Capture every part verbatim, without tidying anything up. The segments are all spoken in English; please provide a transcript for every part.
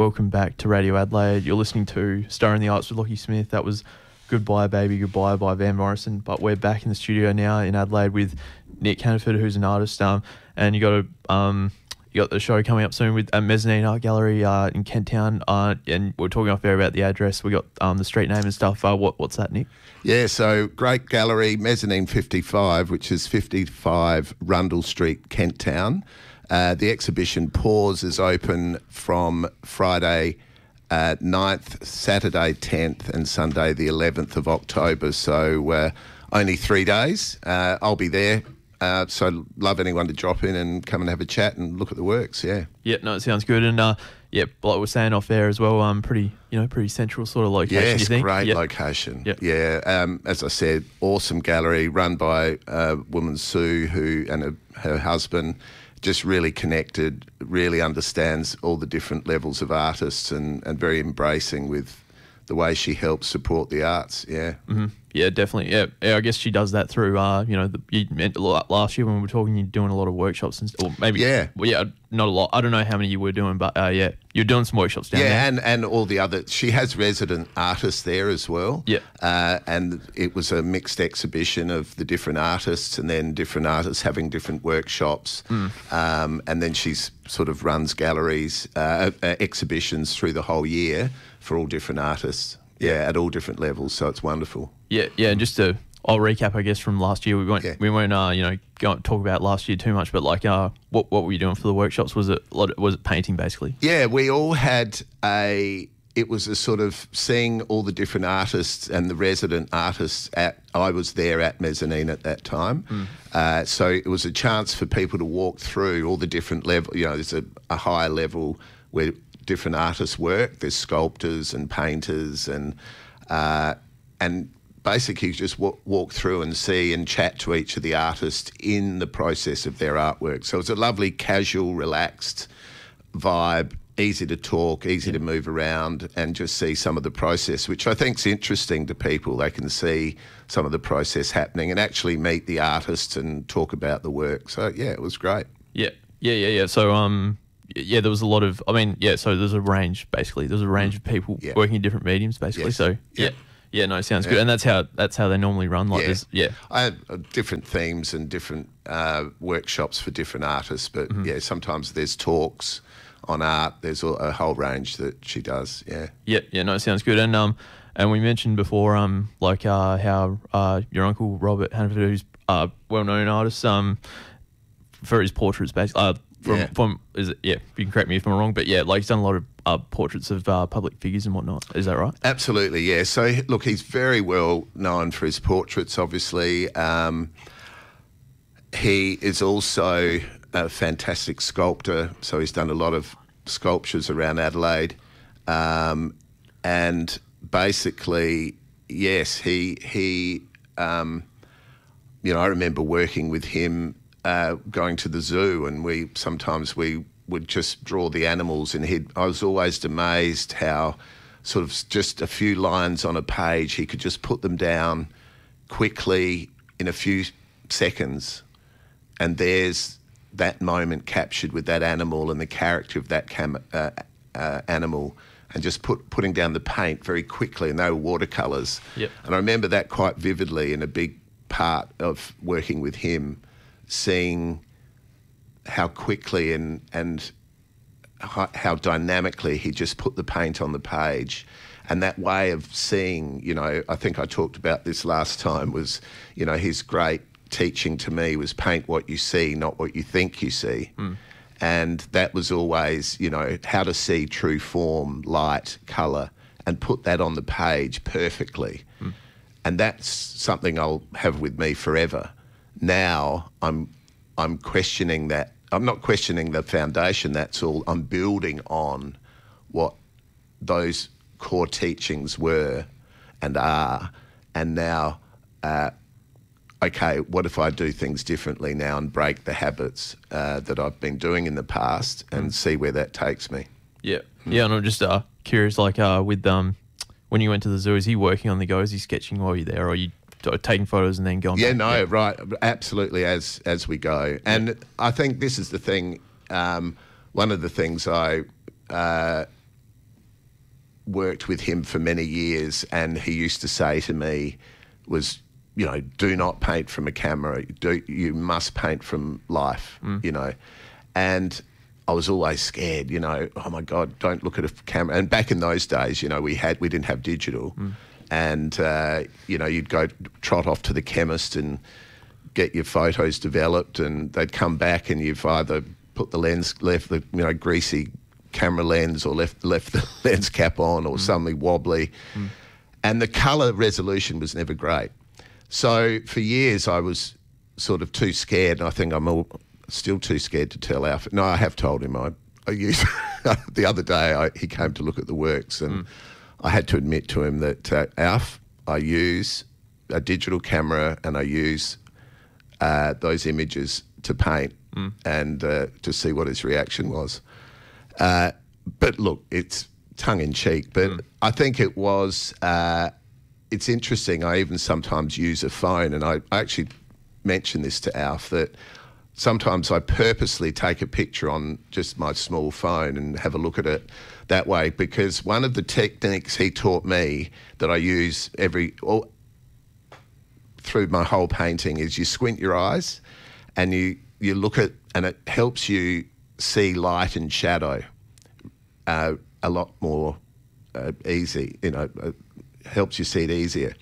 welcome back to Radio Adelaide. You're listening to Star in the Arts with Lockie Smith. That was Goodbye Baby, Goodbye by Van Morrison. But we're back in the studio now in Adelaide with Nick Hannaford, who's an artist. Um, and you got a um, you got the show coming up soon with a Mezzanine Art Gallery uh, in Kent Town. Uh, and we're talking off air about the address. We got um the street name and stuff. Uh, what what's that, Nick? Yeah, so great gallery, Mezzanine fifty-five, which is fifty-five Rundle Street, Kent Town. Uh, the exhibition Pause is open from Friday uh, ninth, Saturday tenth and Sunday the eleventh of October. So uh, only three days. Uh, I'll be there. Uh, so love anyone to drop in and come and have a chat and look at the works, yeah. Yeah, no, it sounds good. And uh, yeah, like we're saying off air as well, um, pretty, you know, pretty central sort of location, yes, you think? great yep. location. Yep. Yeah, um, as I said, awesome gallery run by a woman, Sue, who and her, her husband, just really connected, really understands all the different levels of artists and, and very embracing with the way she helps support the arts, yeah. Mm-hmm. Yeah, definitely. Yeah, yeah, I guess she does that through, uh, you know, the, you meant last year when we were talking, you're doing a lot of workshops, and, or maybe, yeah, well, yeah, not a lot. I don't know how many you were doing, but uh, yeah, you're doing some workshops down yeah, there. Yeah, and, and all the other, she has resident artists there as well. Yeah. Uh, and it was a mixed exhibition of the different artists and then different artists having different workshops. Mm. Um, and then she's sort of runs galleries, uh, uh, exhibitions through the whole year for all different artists. Yeah, at all different levels, so it's wonderful. Yeah, yeah, and just to, I'll recap, I guess, from last year. We won't, yeah. we won't, uh, you know, go talk about last year too much, but like, uh, what what were you doing for the workshops? Was it a lot of, was it painting basically? Yeah, we all had a. It was a sort of seeing all the different artists and the resident artists at. I was there at Mezzanine at that time, mm. uh, so it was a chance for people to walk through all the different levels. You know, there's a, a higher level where different artists work. There's sculptors and painters and uh, and basically just walk, walk through and see and chat to each of the artists in the process of their artwork. So it's a lovely, casual, relaxed vibe, easy to talk, easy yeah. to move around and just see some of the process, which I think is interesting to people. They can see some of the process happening and actually meet the artists and talk about the work. So, yeah, it was great. Yeah, yeah, yeah, yeah. So, um... yeah, there was a lot of, I mean, yeah, so there's a range, basically. There's a range of people yeah. working in different mediums, basically. Yes. So, yeah. yeah. Yeah, no, sounds yeah. good. And that's how that's how they normally run. Like yeah. this. Yeah. I have uh, different themes and different uh, workshops for different artists. But, mm-hmm. yeah, sometimes there's talks on art. There's a, a whole range that she does, yeah. Yeah, yeah, no, sounds good. And um, and we mentioned before, um, like uh, how uh, your uncle, Robert Hannaford, who's a well-known artist, um, for his portraits, basically, uh, From, yeah. from is it yeah you can correct me if I'm wrong, but yeah, like he's done a lot of uh, portraits of uh, public figures and whatnot, is that right? Absolutely, yeah. So look, he's very well known for his portraits, obviously. Um, he is also a fantastic sculptor, so he's done a lot of sculptures around Adelaide, um, and basically yes he he um, you know, I remember working with him Uh, going to the zoo, and we sometimes we would just draw the animals, and he'd, I was always amazed how sort of just a few lines on a page, he could just put them down quickly in a few seconds, and there's that moment captured with that animal and the character of that cam uh, uh, animal, and just put putting down the paint very quickly, and they were watercolours. Yep. And I remember that quite vividly in a big part of working with him, seeing how quickly and and how dynamically he just put the paint on the page. And that way of seeing, you know, I think I talked about this last time, was, you know, his great teaching to me was paint what you see, not what you think you see. Mm. And that was always, you know, how to see true form, light, colour, and put that on the page perfectly. Mm. And that's something I'll have with me forever. Now I'm I'm questioning that. I'm not questioning the foundation, that's all. I'm building on what those core teachings were and are. And now, uh, okay, what if I do things differently now and break the habits uh, that I've been doing in the past and mm. see where that takes me? Yeah. Mm. Yeah, and I'm just uh, curious, like uh, with um, when you went to the zoo, is he working on the go? Is he sketching while you're there, or are you taking photos and then going yeah back? no yeah. right absolutely as as we go. And yeah. I think this is the thing, um one of the things I uh worked with him for many years, and he used to say to me was, you know, do not paint from a camera. Do, you must paint from life, mm. you know. And I was always scared, you know, oh my God, don't look at a camera. And back in those days, you know, we had we didn't have digital. Mm. And, uh, you know, you'd go trot off to the chemist and get your photos developed, and they'd come back and you've either put the lens, left the, you know, greasy camera lens, or left left the lens cap on, or mm. something wobbly. Mm. And the colour resolution was never great. So for years I was sort of too scared, and I think I'm all, still too scared to tell Alf. No, I have told him. I, I used the other day I, he came to look at the works, and mm. I had to admit to him that, uh, Alf, I use a digital camera and I use uh, those images to paint mm. and uh, to see what his reaction was. Uh, but look, it's tongue-in-cheek, but mm. I think it was, uh, it's interesting. I even sometimes use a phone, and I, I actually mentioned this to Alf, that sometimes I purposely take a picture on just my small phone and have a look at it that way, because one of the techniques he taught me that I use every all, through my whole painting is you squint your eyes and you, you look at, and it helps you see light and shadow uh, a lot more uh, easy, you know, uh, helps you see it easier.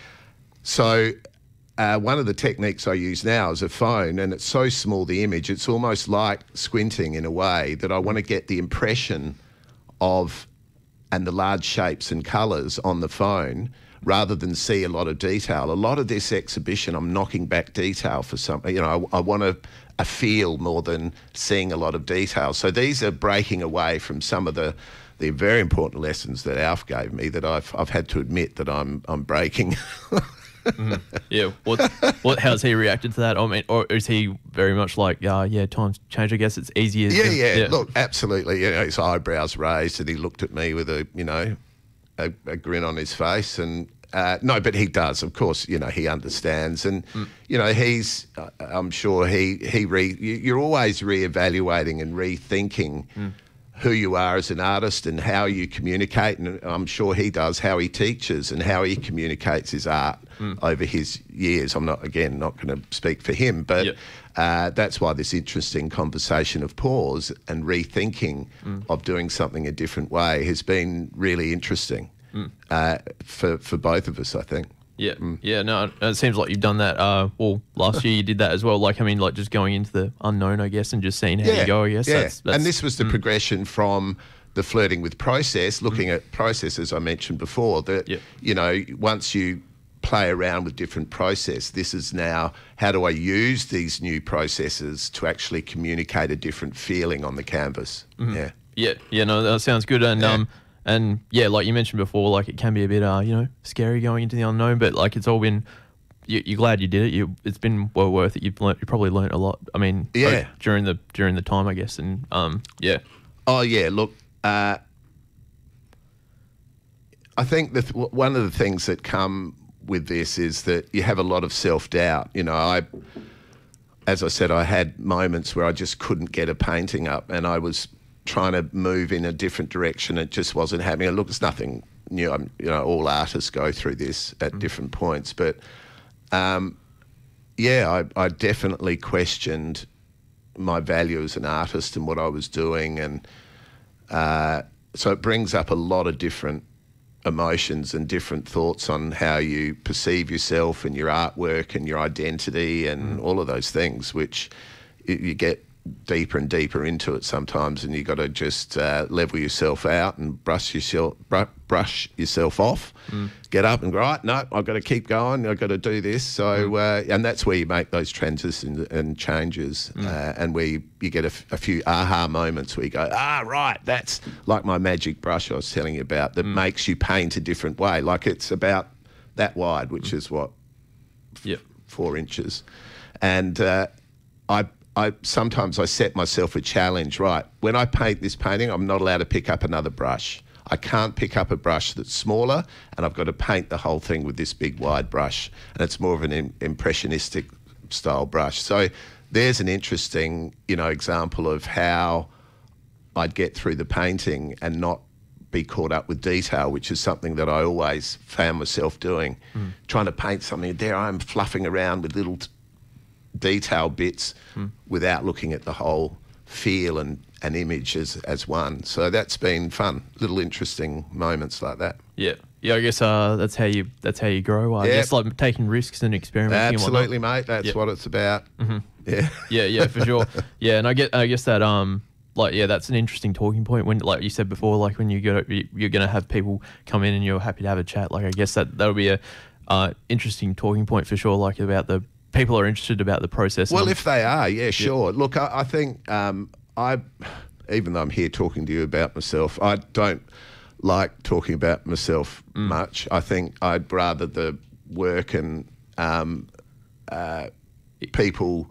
So uh, one of the techniques I use now is a phone, and it's so small, the image, it's almost like squinting in a way that I want to get the impression of, and the large shapes and colours on the phone, rather than see a lot of detail. A lot of this exhibition, I'm knocking back detail for something, you know, I, I want a, a feel more than seeing a lot of detail. So these are breaking away from some of the, the very important lessons that Alf gave me that I've, I've had to admit that I'm, I'm breaking. mm-hmm. Yeah. What, what, how's he reacted to that? I mean, or is he very much like, yeah, yeah, times change, I guess it's easier. Yeah, yeah, yeah. Look, absolutely. You know, his eyebrows raised, and he looked at me with a, you know, a, a grin on his face. And uh, no, but he does, of course, you know, he understands. And, mm. you know, he's, uh, I'm sure he, he re, you're always reevaluating and rethinking mm. who you are as an artist and how you communicate. And I'm sure he does, how he teaches and how he communicates his art mm. over his years. I'm not, again, not going to speak for him, but yep. uh, that's why this interesting conversation of pause and rethinking mm. of doing something a different way has been really interesting mm. uh, for, for both of us, I think. Yeah, mm. yeah, no, it seems like you've done that. Uh, well, last year you did that as well. Like, I mean, like just going into the unknown, I guess, and just seeing how yeah, you go, I guess. Yeah, that's, that's, and this was the mm. progression from the flirting with process, looking mm. at process, as I mentioned before, that, yep. you know, once you play around with different process, this is now, how do I use these new processes to actually communicate a different feeling on the canvas? Mm-hmm. Yeah. Yeah, yeah, no, that sounds good. And, yeah. um, And yeah, like you mentioned before, like it can be a bit, uh, you know, scary going into the unknown, but like it's all been, you, you're glad you did it. You, it's been well worth it. You've learnt, you probably learnt a lot. I mean, yeah, during the during the time, I guess, and um, yeah. Oh yeah, look, uh, I think that th- one of the things that come with this is that you have a lot of self doubt. You know, I, as I said, I had moments where I just couldn't get a painting up, and I was trying to move in a different direction. It just wasn't happening. Look, it's nothing new. I'm, you know, all artists go through this at mm. different points. But, um, yeah, I, I definitely questioned my value as an artist and what I was doing. And uh, so it brings up a lot of different emotions and different thoughts on how you perceive yourself and your artwork and your identity and mm. all of those things, which you, you get deeper and deeper into it sometimes, and you got to just uh, level yourself out and brush yourself br- brush yourself off. Mm. Get up and go, right, no, I've got to keep going. I've got to do this. So, mm. uh, and that's where you make those transitions and changes, mm. uh, and where you, you get a, f- a few aha moments where you go, ah, right, that's like my magic brush I was telling you about that mm. makes you paint a different way. Like it's about that wide, which mm. is what, f- yep. four inches, and uh, I. I sometimes I set myself a challenge, right? When I paint this painting, I'm not allowed to pick up another brush. I can't pick up a brush that's smaller, and I've got to paint the whole thing with this big wide brush. And it's more of an im- impressionistic style brush. So there's an interesting, you know, example of how I'd get through the painting and not be caught up with detail, which is something that I always found myself doing, mm. trying to paint something. There I am fluffing around with little t- detail bits mm. without looking at the whole feel and, and image as, as one. So that's been fun, little interesting moments like that. Yeah. Yeah, I guess uh, that's how you that's how you grow. I yep. guess like taking risks and experimenting. Absolutely, and mate. That's yep. what it's about. Mm-hmm. Yeah, yeah, yeah, for sure. Yeah, and I get I guess that um like yeah, that's an interesting talking point when, like you said before, like when you go you're gonna have people come in and you're happy to have a chat. Like I guess that that'll be a uh, interesting talking point for sure. Like about the people are interested about the process. Well, if they are, yeah, sure. Yeah. Look, I, I think um, I even though I'm here talking to you about myself, I don't like talking about myself mm. much. I think I'd rather the work and um, uh, people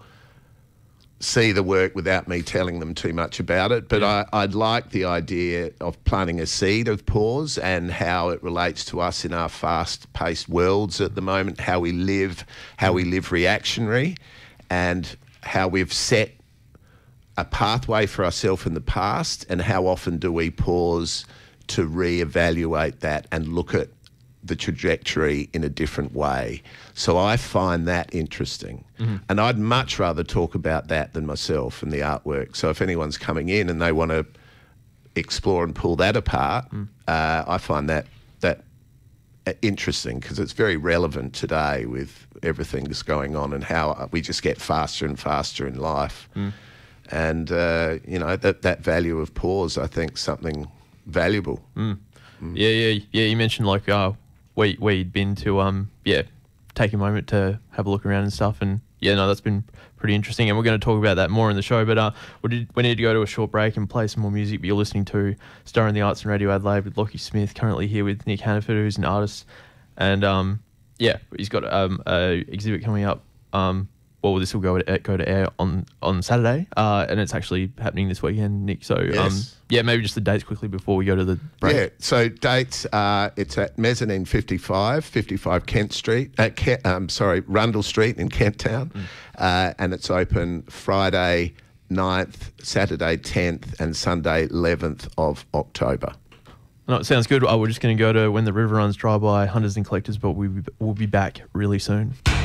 see the work without me telling them too much about it. But yeah. I, I'd like the idea of planting a seed of pause and how it relates to us in our fast-paced worlds at the moment, how we live, how we live reactionary, and how we've set a pathway for ourselves in the past, and how often do we pause to reevaluate that and look at the trajectory in a different way. So I find that interesting. Mm-hmm. And I'd much rather talk about that than myself and the artwork. So if anyone's coming in and they want to explore and pull that apart, mm. uh, I find that that interesting because it's very relevant today with everything that's going on and how we just get faster and faster in life. Mm. And, uh, you know, that, that value of pause, I think, something valuable. Mm. Mm. Yeah, yeah, yeah. You mentioned like uh, where where you'd been to, um, yeah, take a moment to have a look around and stuff, and yeah, no, that's been pretty interesting. And we're going to talk about that more in the show. But uh, we did we need to go to a short break and play some more music. But you're listening to Star in the Arts and Radio Adelaide with Lockie Smith. Currently here with Nick Hannaford, who's an artist, and um, yeah, he's got um a exhibit coming up. Um, well, this will go to, go to air on, on Saturday, uh, and it's actually happening this weekend, Nick. So, yes. um, yeah, maybe just the dates quickly before we go to the break. Yeah, so dates, uh, it's at Mezzanine fifty-five, fifty-five Kent Street, uh, Kent, um, sorry, Rundle Street in Kent Town, mm. uh, and it's open Friday ninth, Saturday tenth, and Sunday eleventh of October. No, it sounds good. Oh, we're just going to go to When the River Runs Dry by Hunters and Collectors, but we, we'll be back really soon.